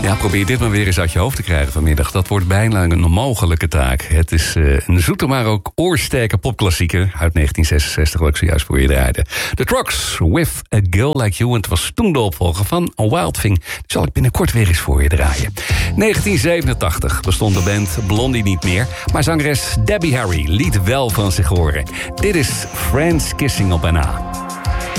Ja, probeer dit maar weer eens uit je hoofd te krijgen vanmiddag. Dat wordt bijna een onmogelijke taak. Het is een zoete, maar ook oorsterke popklassieker uit 1966, wat ik zojuist voor je draaide. The Trucks, With a Girl Like You. En het was toen de opvolger van A Wild Thing. Die zal ik binnenkort weer eens voor je draaien. 1987 bestond de band Blondie niet meer, maar zangeres Debbie Harry liet wel van zich horen. Dit is Friends Kissing op NA.